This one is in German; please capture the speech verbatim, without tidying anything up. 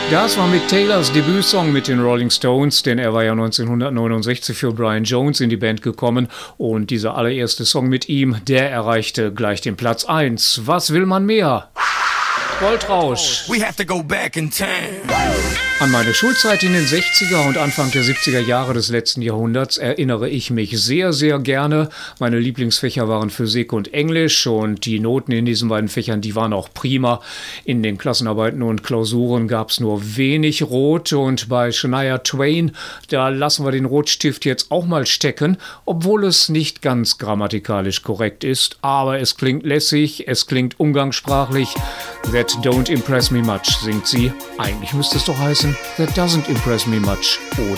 Das war Mick Taylors Debütsong mit den Rolling Stones, denn er war ja neunzehnhundertneunundsechzig für Brian Jones in die Band gekommen und dieser allererste Song mit ihm, der erreichte gleich den Platz eins. Was will man mehr? Goldrausch. We have to go back in time. An meine Schulzeit in den sechziger und Anfang der siebziger Jahre des letzten Jahrhunderts erinnere ich mich sehr, sehr gerne. Meine Lieblingsfächer waren Physik und Englisch und die Noten in diesen beiden Fächern, die waren auch prima. In den Klassenarbeiten und Klausuren gab es nur wenig Rot und bei Shania Twain, da lassen wir den Rotstift jetzt auch mal stecken, obwohl es nicht ganz grammatikalisch korrekt ist, aber es klingt lässig, es klingt umgangssprachlich. That don't impress me much, singt sie. Eigentlich müsste es doch heißen, that doesn't impress me much, oder?